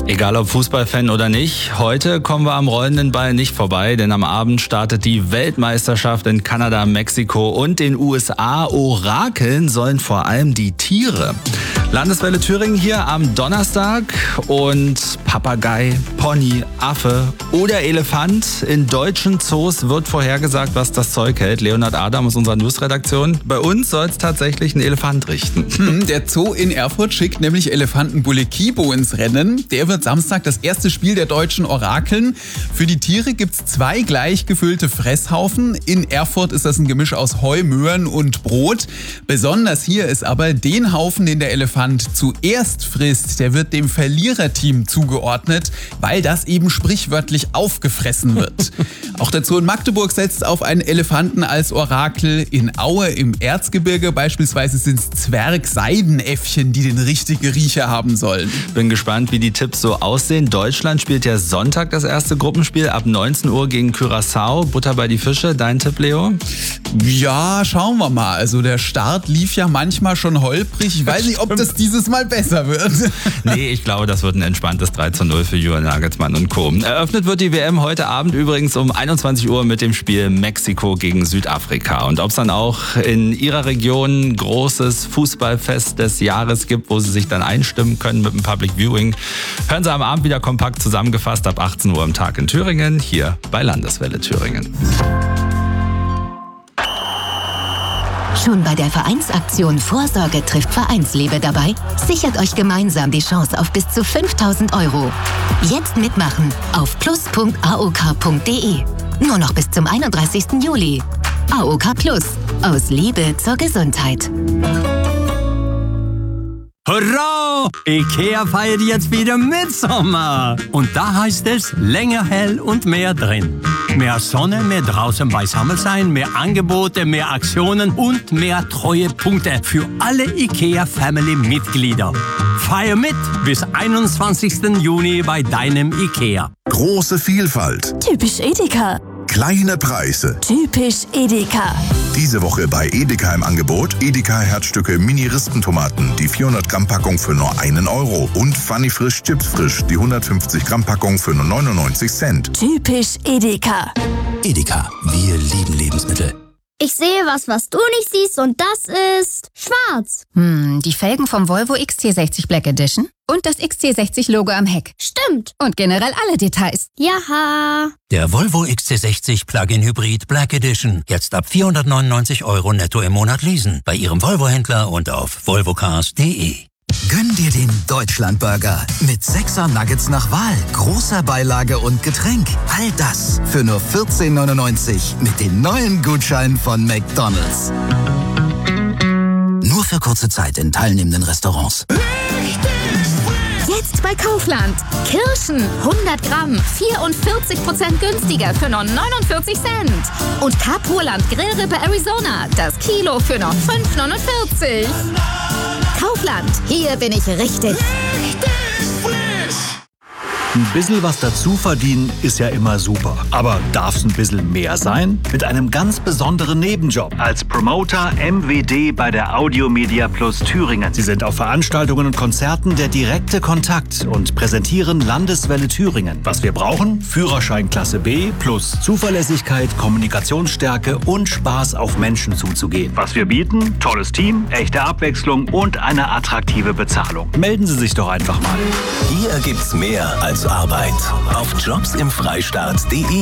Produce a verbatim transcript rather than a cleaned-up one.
Egal ob Fußballfan oder nicht, heute kommen wir am rollenden Ball nicht vorbei, denn am Abend startet die Weltmeisterschaft in Kanada, Mexiko und den U S A. Orakeln sollen vor allem die Tiere. Landeswelle Thüringen hier am Donnerstag und Papagei, Pony, Affe oder Elefant. In deutschen Zoos wird vorhergesagt, was das Zeug hält. Leonhard Adam aus unserer Newsredaktion. Bei uns soll es tatsächlich ein Elefant richten. Hm, der Zoo in Erfurt schickt nämlich Elefantenbulle Kibo ins Rennen. Der wird Samstag das erste Spiel der deutschen Orakeln. Für die Tiere gibt es zwei gleich gefüllte Fresshaufen. In Erfurt ist das ein Gemisch aus Heu, Möhren und Brot. Besonders hier ist aber den Haufen, den der Elefant zuerst frisst, der wird dem Verliererteam zugeordnet, weil das eben sprichwörtlich aufgefressen wird. Auch der Zoo in Magdeburg setzt auf einen Elefanten als Orakel. In Aue im Erzgebirge beispielsweise sind es Zwergseidenäffchen, die den richtigen Riecher haben sollen. Bin gespannt, wie die Tipps so aussehen. Deutschland spielt ja Sonntag das erste Gruppenspiel ab neunzehn Uhr gegen Curaçao. Butter bei die Fische. Dein Tipp, Leo? Ja, schauen wir mal. Also der Start lief ja manchmal schon holprig. Ich weiß nicht, ob das dieses Mal besser wird. Nee, ich glaube, das wird ein entspanntes drei zu null für Julian Nagelsmann und Co. Eröffnet wird die W M heute Abend übrigens um einundzwanzig Uhr mit dem Spiel Mexiko gegen Südafrika. Und ob es dann auch in Ihrer Region ein großes Fußballfest des Jahres gibt, wo Sie sich dann einstimmen können mit dem Public Viewing, hören Sie am Abend wieder kompakt zusammengefasst ab achtzehn Uhr am Tag in Thüringen, hier bei Landeswelle Thüringen. Schon bei der Vereinsaktion Vorsorge trifft Vereinsliebe dabei? Sichert euch gemeinsam die Chance auf bis zu fünftausend Euro. Jetzt mitmachen auf plus punkt a o k punkt d e. Nur noch bis zum einunddreißigsten Juli. A O K Plus. Aus Liebe zur Gesundheit. Hurra! IKEA feiert jetzt wieder Mitsommer. Und da heißt es länger hell und mehr drin. Mehr Sonne, mehr draußen beisammen sein, mehr Angebote, mehr Aktionen und mehr Treuepunkte für alle IKEA-Family-Mitglieder. Feier mit bis einundzwanzigsten Juni bei deinem IKEA. Große Vielfalt. Typisch Edeka. Kleine Preise. Typisch Edeka. Diese Woche bei Edeka im Angebot Edeka Herzstücke Mini-Rispentomaten, die vierhundert Gramm Packung für nur einen Euro und Funny Frisch Chips Frisch, die hundertfünfzig Gramm Packung für nur neunundneunzig Cent. Typisch Edeka. Edeka, wir lieben Lebensmittel. Ich sehe was, was du nicht siehst, und das ist schwarz. Hm, die Felgen vom Volvo X C sechzig Black Edition und das X C sechzig Logo am Heck. Stimmt. Und generell alle Details. Jaha. Der Volvo X C sechzig Plug-in Hybrid Black Edition. Jetzt ab vierhundertneunundneunzig Euro netto im Monat leasen. Bei Ihrem Volvo-Händler und auf volvocars punkt d e. Gönn dir den Deutschlandburger mit sechser Nuggets nach Wahl, großer Beilage und Getränk. All das für nur vierzehn neunundneunzig mit den neuen Gutscheinen von McDonald's. Nur für kurze Zeit in teilnehmenden Restaurants. Jetzt bei Kaufland. Kirschen hundert Gramm, vierundvierzig Prozent günstiger für nur neunundvierzig Cent. Und Capurland Grillrippe Arizona, das Kilo für nur fünf neunundvierzig. Kaufland, hier bin ich richtig. Ein bisschen was dazu verdienen ist ja immer super. Aber darf es ein bisschen mehr sein? Mit einem ganz besonderen Nebenjob. Als Promoter M W D bei der Audio Media Plus Thüringen. Sie sind auf Veranstaltungen und Konzerten der direkte Kontakt und präsentieren Landeswelle Thüringen. Was wir brauchen? Führerschein Klasse B plus Zuverlässigkeit, Kommunikationsstärke und Spaß auf Menschen zuzugehen. Was wir bieten? Tolles Team, echte Abwechslung und eine attraktive Bezahlung. Melden Sie sich doch einfach mal. Hier gibt's mehr als Arbeit. Auf jobs im Freistaat punkt d e